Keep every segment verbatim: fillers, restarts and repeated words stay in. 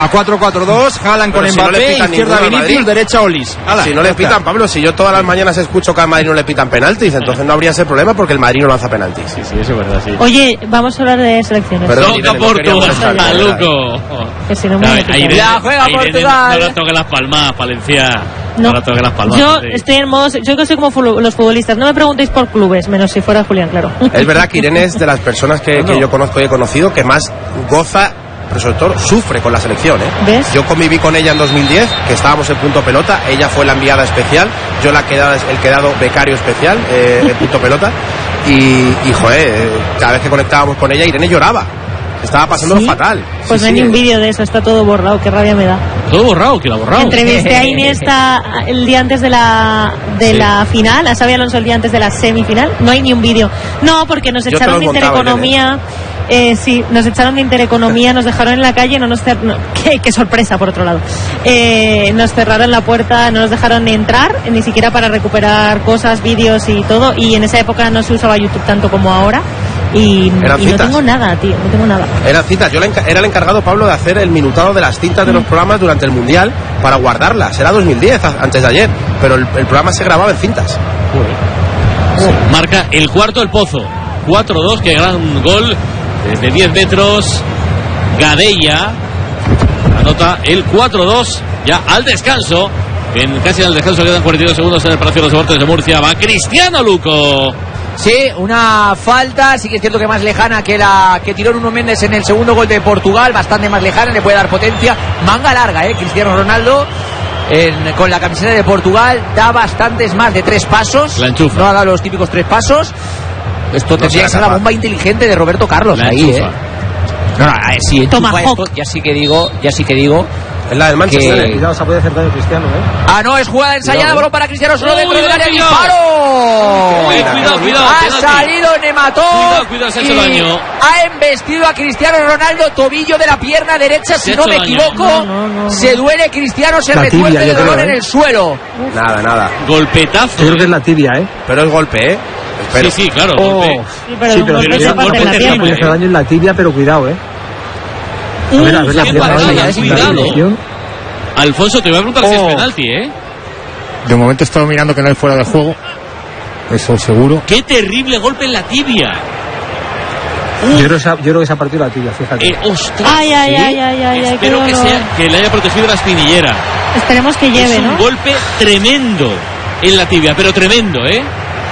A cuatro cuatro dos, Haaland con Mbappé, si no izquierda Vinicius, derecha Olis. Ala, si no le pitan, Pablo, si yo todas las mañanas escucho que al Madrid no le pitan penaltis, entonces no habría ese problema porque el Madrid no lanza penaltis. Sí, sí, eso es verdad, sí. Oye, vamos a hablar de selecciones. Pero toca Portugal, Luco. Que si no me Irene, la juega Portugal. No la toque las palmas, Valencia. No, no la toque las palmas. Yo sí. estoy en modo, yo que soy como los futbolistas, no me preguntéis por clubes, menos si fuera Julián, claro. Es verdad que Irene es de las personas que, que yo conozco y he conocido que más goza, pero sobre todo sufre con la selección, ¿eh? ¿Ves? Yo conviví con ella en dos mil diez, que estábamos en punto pelota, ella fue la enviada especial, yo la quedada, el quedado becario especial eh, en punto pelota, y, y joder, cada vez que conectábamos con ella, Irene lloraba. Estaba pasándolo ¿Sí? fatal. Pues sí, no hay sí. ni un vídeo de eso, está todo borrado, qué rabia me da. ¿Todo borrado? ¿Quién lo ha borrado? Entrevisté a Iniesta el día antes de la de sí. la final, a Xabi Alonso el día antes de la semifinal, no hay ni un vídeo. No, porque nos echaron de Intereconomía, eh, sí, nos echaron de Intereconomía, nos dejaron en la calle, no nos cer- no, qué, qué sorpresa por otro lado. Eh, nos cerraron la puerta, no nos dejaron ni entrar, ni siquiera para recuperar cosas, vídeos y todo, y en esa época no se usaba YouTube tanto como ahora. Y, y no tengo nada, tío, no tengo nada. Eran citas, yo era el encargado, Pablo, de hacer el minutado de las cintas de los programas durante el Mundial para guardarlas. Era dos mil diez, antes de ayer, pero el, el programa se grababa en cintas. Oh. Marca el cuarto el Pozo, cuatro dos, que gran gol desde diez metros. Gadella anota el cuatro dos ya al descanso. En casi al descanso quedan cuarenta y dos segundos en el Palacio de los Deportes de Murcia. Va Cristiano, Luco. Sí, una falta, sí que es cierto que más lejana que la que tiró Nuno Méndez en el segundo gol de Portugal, bastante más lejana, le puede dar potencia, manga larga, eh, Cristiano Ronaldo en, con la camiseta de Portugal, da bastantes más de tres pasos, la enchufa. No ha dado los típicos tres pasos, esto no tendría que ser la bomba inteligente de Roberto Carlos, la ahí, enchufa. eh. No, no, eh, si enchufa esto, ya sí que digo, ya sí que digo. Es la del Manchester. Que... Cuidado, se puede acercar el Cristiano, ¿eh? Ah, no, es jugada ensayada, balón para Cristiano solo dentro del área, cuidado. disparo. Uy, cuidado, cuidado. Ha penalti. salido Nematov. Cuidado, cuidado, se ha hecho y daño. ha embestido a Cristiano Ronaldo, tobillo de la pierna derecha, Se si ha no hecho me daño. equivoco. No, no, no, no. Se duele Cristiano, se La retuerce tibia, de yo dolor creo, en ¿eh? el suelo. Nada, nada. Golpetazo. Yo creo que es la tibia, ¿eh? Pero es golpe, ¿eh? Espero. Sí, sí, claro. Oh. Golpe. Sí, pero, Sí, pero un golpe es se un parte golpe en la terrible, pierna. Puede hacer daño en la tibia, pero cuidado, ¿eh? A Uh, ver, a ver la qué pierna, parada, ¿eh? cuidado. La lesión. Alfonso, te voy a preguntar si es Oh. penalti, ¿eh? De momento he estado mirando que no hay fuera de juego. Eso seguro. Qué terrible golpe en la tibia. Yo creo, que se ha, yo creo que se ha partido la tibia, fíjate. Eh, ostras. Ay, ay, ¿sí? ay, ay, ay, ay, Espero qué que, dolor. sea, que le haya protegido la espinillera. Esperemos que lleve, Es un ¿no? golpe tremendo en la tibia, pero tremendo, ¿eh?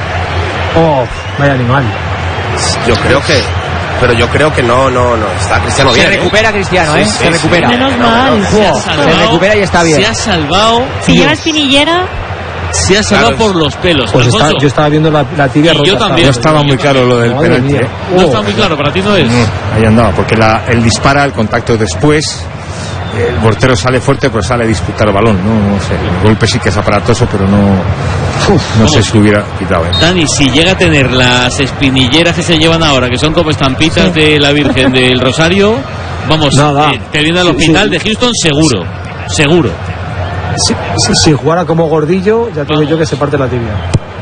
Oh, vaya animal. Yo creo que... Pero yo creo que no, no, no. Está Cristiano Se bien, recupera ¿eh? Cristiano, Sí, ¿eh? sí, se sí. recupera. Menos mal. Se ha Se salvado, recupera y está bien. Se ha salvado. Si lleva espinillera, Se ha salvado Claro, por los pelos. Pues Alfonso, está, yo estaba viendo la, la tibia Y rota. yo también. No estaba muy claro lo del Madre penalti, mía. ¿eh? no Oh. está muy claro, para ti no es. Mm, ahí andaba, porque la, él dispara, el contacto después, el portero sale fuerte, pero sale a disputar el balón, no, no sé, el golpe sí que es aparatoso, pero no, uf, no sé si hubiera quitado, ¿eh? Dani, si llega a tener las espinilleras que se llevan ahora, que son como estampitas de la Virgen del Rosario, vamos, Nada. eh, te viene al Sí, hospital sí. de Houston seguro, seguro. Si, si, si jugara como gordillo, ya te digo yo que se parte la tibia.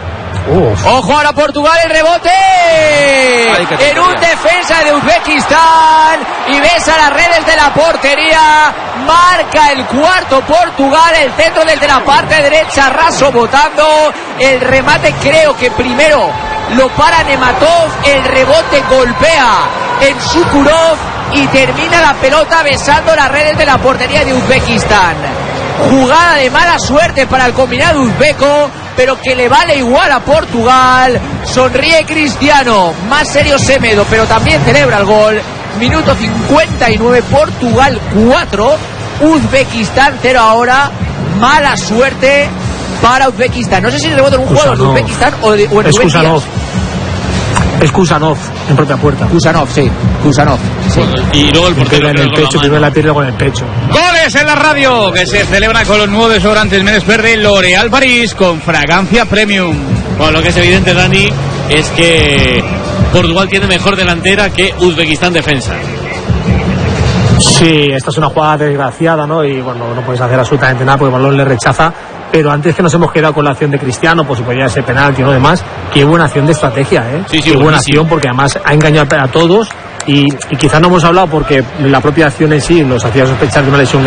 Uf. Ojo ahora Portugal, el rebote Ay, qué en un tontería. defensa de Uzbekistán y besa las redes de la portería, marca el cuarto Portugal, el centro desde la parte derecha, raso botando, el remate creo que primero lo para Nematov, el rebote golpea en Sukurov y termina la pelota besando las redes de la portería de Uzbekistán. Jugada de mala suerte para el combinado uzbeco, pero que le vale igual a Portugal. Sonríe Cristiano, más serio Semedo, pero también celebra el gol. Minuto cincuenta y nueve, Portugal cuatro, Uzbekistán cero ahora. Mala suerte para Uzbekistán. No sé si el rebote en un jugador de Kusanov. Uzbekistán o, de, o en Es Rubén Kusanov. Díaz. Es Kusanov, en propia puerta. Kusanov, sí. Kusanov, sí. Y luego el portero Primero en creo el con la pecho, mano. primero en la pierna con el pecho. Goles en la radio, que se celebra con los nuevos desodorantes Menes Verde L'Oréal París con fragancia premium. Bueno, lo que es evidente, Dani, es que Portugal tiene mejor delantera que Uzbekistán defensa. Sí, esta es una jugada desgraciada, ¿no? Y bueno, no puedes hacer absolutamente nada porque el balón le rechaza. Pero antes que nos hemos quedado con la acción de Cristiano, pues si podía ser penalti o no demás, qué buena acción de estrategia, ¿eh? Sí, sí, qué buena buenísimo. acción porque además ha engañado a todos y, y quizás no hemos hablado porque la propia acción en sí nos hacía sospechar de una lesión